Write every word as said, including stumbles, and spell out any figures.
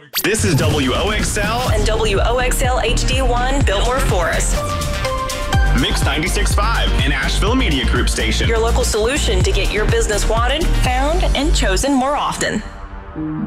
This is W O X L and W O X L H D one, Biltmore Forest. Mix ninety-six point five, an Asheville Media Group station. Your local solution to get your business wanted, found, and chosen more often.